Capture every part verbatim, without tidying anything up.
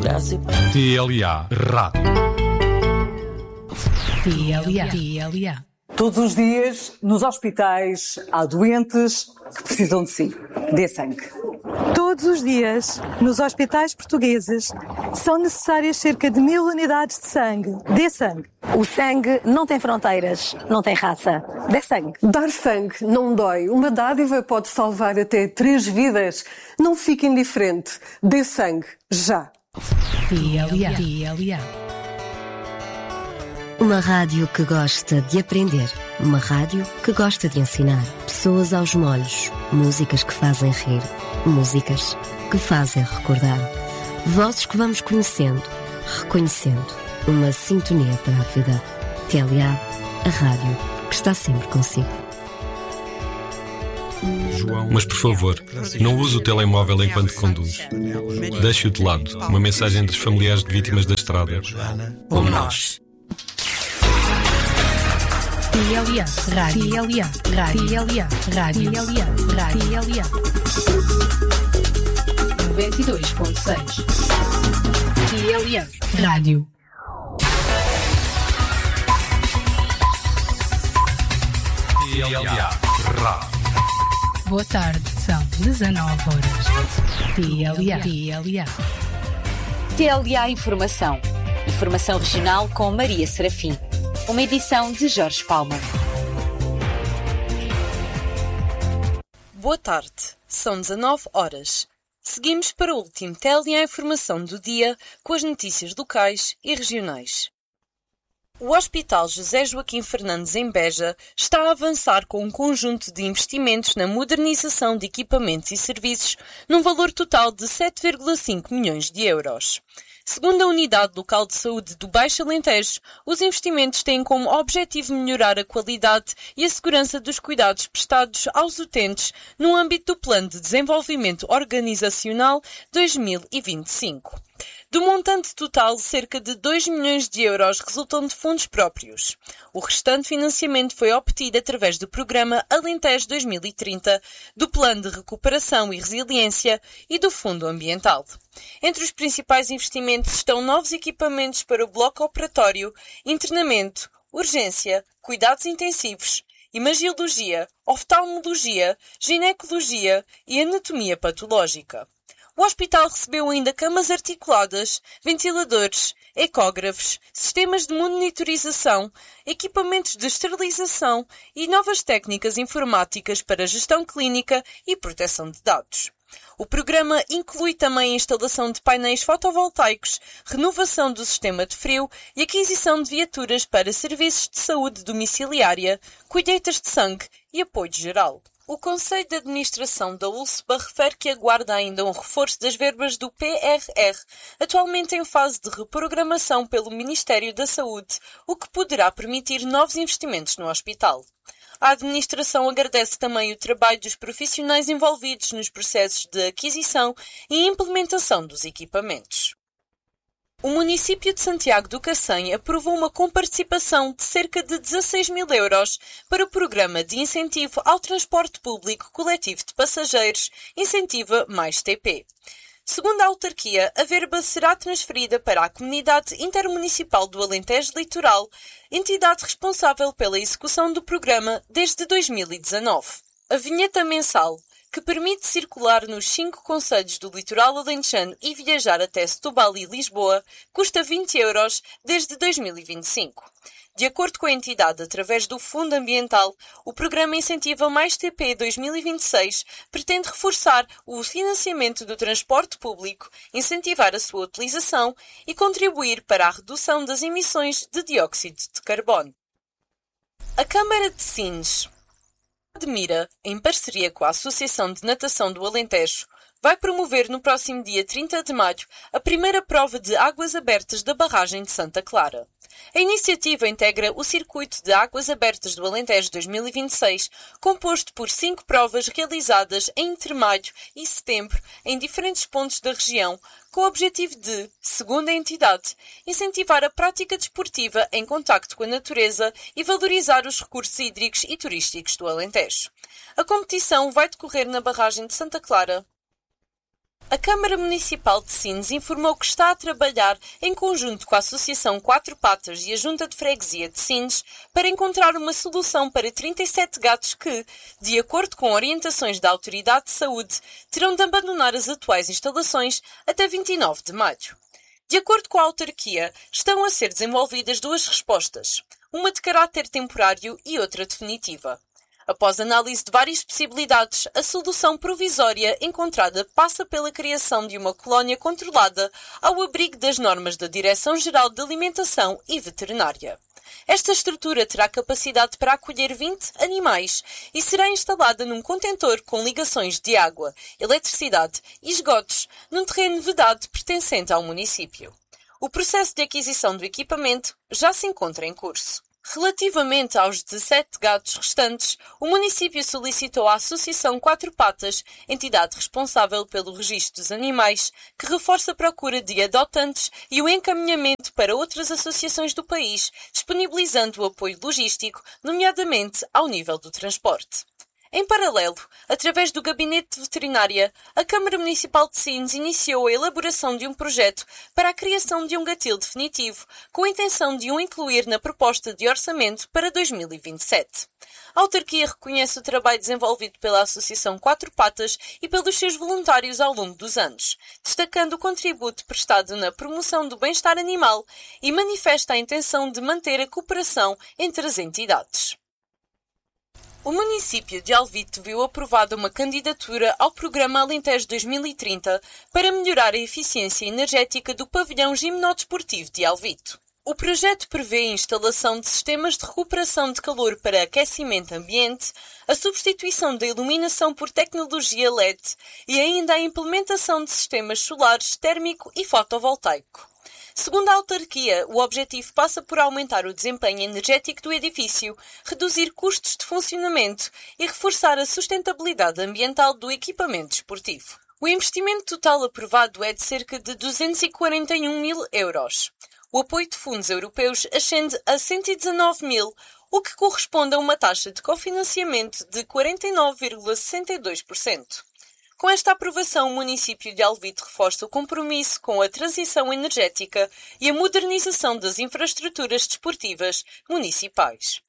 T L A Rádio. T L A. T L A. Todos os dias, nos hospitais, há doentes que precisam de si. Dê sangue. Todos os dias, nos hospitais portugueses, são necessárias cerca de mil unidades de sangue. Dê sangue. O sangue não tem fronteiras, não tem raça. Dê sangue. Dar sangue não dói. Uma dádiva pode salvar até três vidas. Não fique indiferente. Dê sangue, já. T L A. T L A. Uma rádio que gosta de aprender. Uma rádio que gosta de ensinar. Pessoas aos molhos. Músicas que fazem rir. Músicas que fazem recordar. Vozes que vamos conhecendo, reconhecendo. Uma sintonia para a vida. T L A, a rádio que está sempre consigo. Mas por favor, não use o telemóvel enquanto conduz. Deixe-o de lado. Uma mensagem dos familiares de vítimas da estrada. Como nós. T L A, rádio. T L A, rádio. T L A, rádio. T L A, rádio. T L A. noventa e dois ponto seis. T L A, rádio. T L A Rádio. Boa tarde, são dezanove horas. T L A. T L A. T L A Informação. Informação regional com Maria Serafim. Uma edição de Jorge Palma. Boa tarde, são dezanove horas. Seguimos para o último T L A Informação do dia com as notícias locais e regionais. O Hospital José Joaquim Fernandes em Beja está a avançar com um conjunto de investimentos na modernização de equipamentos e serviços num valor total de sete vírgula cinco milhões de euros. Segundo a Unidade Local de Saúde do Baixo Alentejo, os investimentos têm como objetivo melhorar a qualidade e a segurança dos cuidados prestados aos utentes no âmbito do Plano de Desenvolvimento Organizacional dois mil e vinte e cinco. Do montante total, cerca de dois milhões de euros resultam de fundos próprios. O restante financiamento foi obtido através do programa Alentejo dois mil e trinta, do Plano de Recuperação e Resiliência e do Fundo Ambiental. Entre os principais investimentos estão novos equipamentos para o bloco operatório, internamento, urgência, cuidados intensivos, imagiologia, oftalmologia, ginecologia e anatomia patológica. O hospital recebeu ainda camas articuladas, ventiladores, ecógrafos, sistemas de monitorização, equipamentos de esterilização e novas técnicas informáticas para gestão clínica e proteção de dados. O programa inclui também a instalação de painéis fotovoltaicos, renovação do sistema de frio e aquisição de viaturas para serviços de saúde domiciliária, colheitas de sangue e apoio geral. O Conselho de Administração da U L S B A refere que aguarda ainda um reforço das verbas do P R R, atualmente em fase de reprogramação pelo Ministério da Saúde, o que poderá permitir novos investimentos no hospital. A administração agradece também o trabalho dos profissionais envolvidos nos processos de aquisição e implementação dos equipamentos. O município de Santiago do Cacém aprovou uma comparticipação de cerca de dezasseis mil euros para o programa de incentivo ao transporte público coletivo de passageiros Incentiva Mais T P. Segundo a autarquia, a verba será transferida para a Comunidade Intermunicipal do Alentejo Litoral, entidade responsável pela execução do programa desde dois mil e dezanove. A vinheta mensal, que permite circular nos cinco concelhos do litoral alentejano e viajar até Setúbal e Lisboa, custa vinte euros desde dois mil e vinte e cinco. De acordo com a entidade, através do Fundo Ambiental, o programa Incentiva Mais T P dois mil e vinte e seis pretende reforçar o financiamento do transporte público, incentivar a sua utilização e contribuir para a redução das emissões de dióxido de carbono. A Câmara de Sines de Mira, em parceria com a Associação de Natação do Alentejo, vai promover no próximo dia trinta de maio a primeira prova de águas abertas da barragem de Santa Clara. A iniciativa integra o Circuito de Águas Abertas do Alentejo dois mil e vinte e seis, composto por cinco provas realizadas entre maio e setembro em diferentes pontos da região, com o objetivo de, segundo a entidade, incentivar a prática desportiva em contacto com a natureza e valorizar os recursos hídricos e turísticos do Alentejo. A competição vai decorrer na barragem de Santa Clara A Câmara Municipal de Sines informou que está a trabalhar em conjunto com a Associação Quatro Patas e a Junta de Freguesia de Sines para encontrar uma solução para trinta e sete gatos que, de acordo com orientações da Autoridade de Saúde, terão de abandonar as atuais instalações até vinte e nove de maio. De acordo com a autarquia, estão a ser desenvolvidas duas respostas, uma de caráter temporário e outra definitiva. Após análise de várias possibilidades, a solução provisória encontrada passa pela criação de uma colónia controlada ao abrigo das normas da Direção-Geral de Alimentação e Veterinária. Esta estrutura terá capacidade para acolher vinte animais e será instalada num contentor com ligações de água, eletricidade e esgotos num terreno vedado pertencente ao município. O processo de aquisição do equipamento já se encontra em curso. Relativamente aos dezassete gatos restantes, o município solicitou à Associação Quatro Patas, entidade responsável pelo registro dos animais, que reforça a procura de adotantes e o encaminhamento para outras associações do país, disponibilizando o apoio logístico, nomeadamente ao nível do transporte. Em paralelo, através do Gabinete de Veterinária, a Câmara Municipal de Sines iniciou a elaboração de um projeto para a criação de um gatil definitivo, com a intenção de o incluir na proposta de orçamento para dois mil e vinte e sete. A autarquia reconhece o trabalho desenvolvido pela Associação Quatro Patas e pelos seus voluntários ao longo dos anos, destacando o contributo prestado na promoção do bem-estar animal e manifesta a intenção de manter a cooperação entre as entidades. O município de Alvite viu aprovada uma candidatura ao programa Alentejo dois mil e trinta para melhorar a eficiência energética do pavilhão gimnodesportivo de Alvite. O projeto prevê a instalação de sistemas de recuperação de calor para aquecimento ambiente, a substituição da iluminação por tecnologia L E D e ainda a implementação de sistemas solares térmico e fotovoltaico. Segundo a autarquia, o objetivo passa por aumentar o desempenho energético do edifício, reduzir custos de funcionamento e reforçar a sustentabilidade ambiental do equipamento esportivo. O investimento total aprovado é de cerca de duzentos e quarenta e um mil euros. O apoio de fundos europeus ascende a cento e dezanove mil, o que corresponde a uma taxa de cofinanciamento de quarenta e nove vírgula sessenta e dois por cento. Com esta aprovação, o município de Alvite reforça o compromisso com a transição energética e a modernização das infraestruturas desportivas municipais.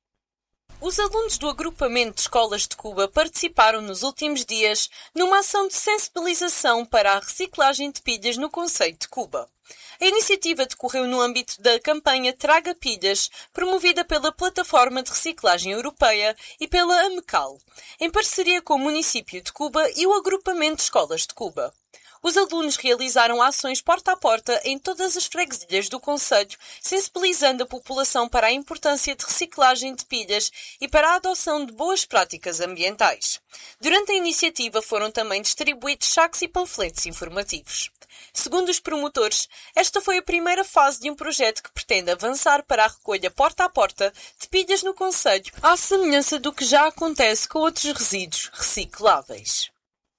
Os alunos do agrupamento de escolas de Cuba participaram nos últimos dias numa ação de sensibilização para a reciclagem de pilhas no concelho de Cuba. A iniciativa decorreu no âmbito da campanha Traga Pilhas, promovida pela Plataforma de Reciclagem Europeia e pela AMECAL, em parceria com o município de Cuba e o agrupamento de escolas de Cuba. Os alunos realizaram ações porta a porta em todas as freguesias do concelho, sensibilizando a população para a importância de reciclagem de pilhas e para a adoção de boas práticas ambientais. Durante a iniciativa foram também distribuídos sacos e panfletos informativos. Segundo os promotores, esta foi a primeira fase de um projeto que pretende avançar para a recolha porta a porta de pilhas no concelho, à semelhança do que já acontece com outros resíduos recicláveis.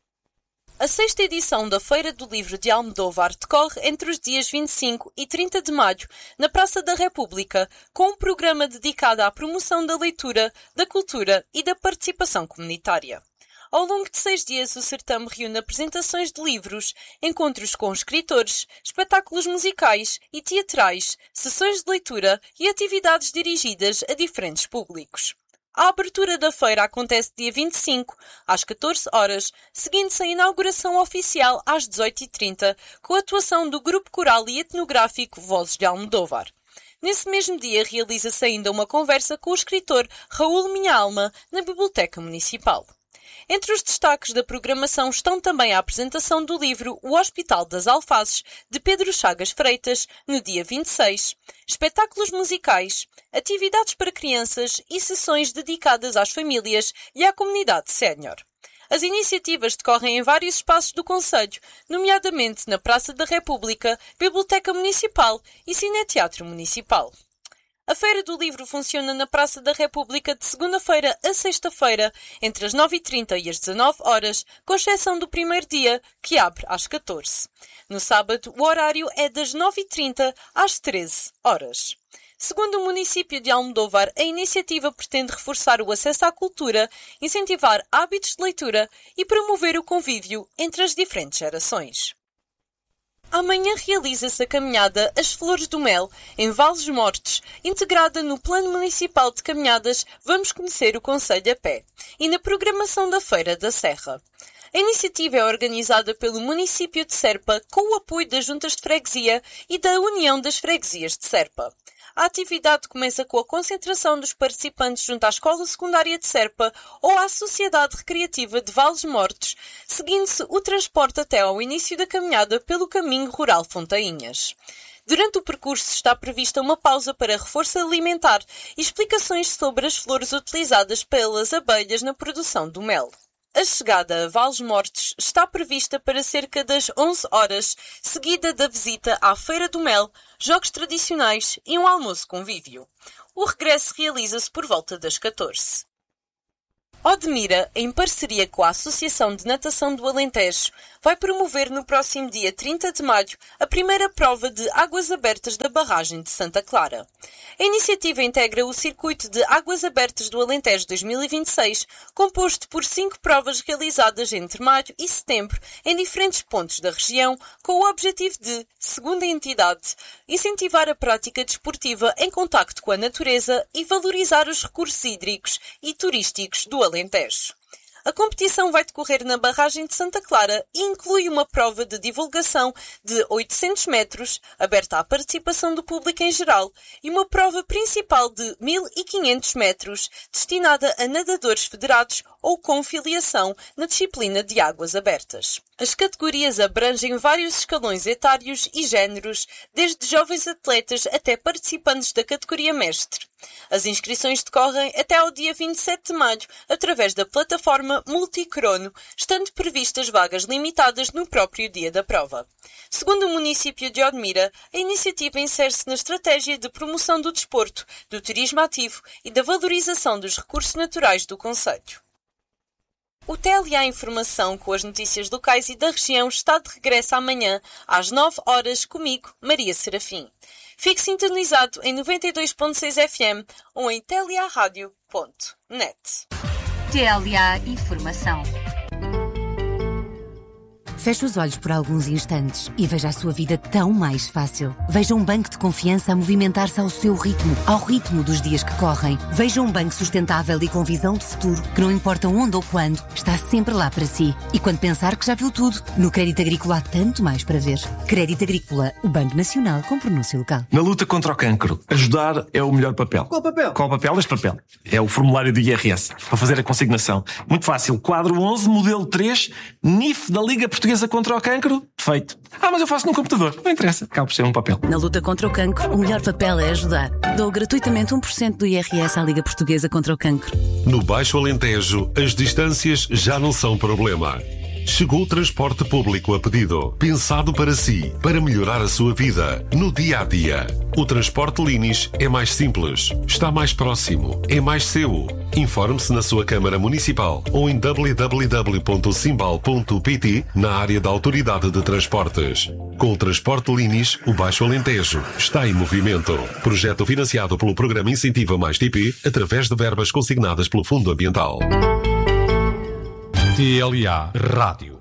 A sexta edição da Feira do Livro de Almodóvar decorre entre os dias vinte e cinco e trinta de maio, na Praça da República, com um programa dedicado à promoção da leitura, da cultura e da participação comunitária. Ao longo de seis dias, o certame reúne apresentações de livros, encontros com escritores, espetáculos musicais e teatrais, sessões de leitura e atividades dirigidas a diferentes públicos. A abertura da feira acontece dia vinte e cinco, às catorze horas, seguindo-se a inauguração oficial às dezoito e trinta, com a atuação do Grupo Coral e Etnográfico Vozes de Almodóvar. Nesse mesmo dia, realiza-se ainda uma conversa com o escritor Raul Minha Alma, na Biblioteca Municipal. Entre os destaques da programação estão também a apresentação do livro O Hospital das Alfaces, de Pedro Chagas Freitas, no dia vinte e seis, espetáculos musicais, atividades para crianças e sessões dedicadas às famílias e à comunidade sénior. As iniciativas decorrem em vários espaços do concelho, nomeadamente na Praça da República, Biblioteca Municipal e Cineteatro Municipal. A Feira do Livro funciona na Praça da República de segunda-feira a sexta-feira, entre as nove e trinta e as dezanove horas, com exceção do primeiro dia, que abre às catorze. No sábado, o horário é das nove e trinta às treze horas. Segundo o município de Almodóvar, a iniciativa pretende reforçar o acesso à cultura, incentivar hábitos de leitura e promover o convívio entre as diferentes gerações. Amanhã realiza-se a caminhada As Flores do Mel, em Vales Mortos, integrada no Plano Municipal de Caminhadas Vamos Conhecer o Concelho a Pé, e na programação da Feira da Serra. A iniciativa é organizada pelo município de Serpa com o apoio das Juntas de Freguesia e da União das Freguesias de Serpa. A atividade começa com a concentração dos participantes junto à Escola Secundária de Serpa ou à Sociedade Recreativa de Vales Mortos, seguindo-se o transporte até ao início da caminhada pelo Caminho Rural Fontainhas. Durante o percurso está prevista uma pausa para reforço alimentar e explicações sobre as flores utilizadas pelas abelhas na produção do mel. A chegada a Vales Mortos está prevista para cerca das onze horas, seguida da visita à Feira do Mel, jogos tradicionais e um almoço convívio. O regresso realiza-se por volta das catorze. Odmira, em parceria com a Associação de Natação do Alentejo, vai promover no próximo dia trinta de maio a primeira prova de águas abertas da barragem de Santa Clara. A iniciativa integra o Circuito de Águas Abertas do Alentejo dois mil e vinte e seis, composto por cinco provas realizadas entre maio e setembro em diferentes pontos da região, com o objetivo de, segundo a entidade, incentivar a prática desportiva em contacto com a natureza e valorizar os recursos hídricos e turísticos do Alentejo. A competição vai decorrer na barragem de Santa Clara e inclui uma prova de divulgação de oitocentos metros, aberta à participação do público em geral, e uma prova principal de mil e quinhentos metros, destinada a nadadores federados ou com filiação na disciplina de águas abertas. As categorias abrangem vários escalões etários e géneros, desde jovens atletas até participantes da categoria mestre. As inscrições decorrem até ao dia vinte e sete de maio, através da plataforma Multicrono, estando previstas vagas limitadas no próprio dia da prova. Segundo o município de Odmira, a iniciativa insere-se na estratégia de promoção do desporto, do turismo ativo e da valorização dos recursos naturais do concelho. O T L A Informação com as notícias locais e da região está de regresso amanhã, às nove horas, comigo, Maria Serafim. Fique sintonizado em noventa e dois ponto seis F M ou em t l a radio ponto net. T L A Informação. Feche os olhos por alguns instantes e veja a sua vida tão mais fácil. Veja um banco de confiança a movimentar-se ao seu ritmo, ao ritmo dos dias que correm. Veja um banco sustentável e com visão de futuro, que não importa onde ou quando, está sempre lá para si. E quando pensar que já viu tudo, no Crédito Agrícola há tanto mais para ver. Crédito Agrícola, o Banco Nacional com pronúncio local. Na luta contra o cancro, ajudar é o melhor papel. Qual papel? Qual papel? Este papel. É o formulário do I R S, para fazer a consignação. Muito fácil. Quadro onze, modelo três, N I F da Liga Portuguesa contra o Cancro. Feito. Ah, mas eu faço num computador. Não interessa. Acaba por ser um papel. Na luta contra o cancro, o melhor papel é ajudar. Dou gratuitamente um por cento do I R S à Liga Portuguesa contra o Cancro. No Baixo Alentejo, as distâncias já não são problema. Chegou o transporte público a pedido, pensado para si, para melhorar a sua vida, no dia a dia. O transporte Linis é mais simples, está mais próximo, é mais seu. Informe-se na sua Câmara Municipal ou em w w w ponto simbal ponto p t na área da Autoridade de Transportes. Com o transporte Linis, o Baixo Alentejo está em movimento. Projeto financiado pelo Programa Incentiva Mais T P, através de verbas consignadas pelo Fundo Ambiental. T L A Rádio.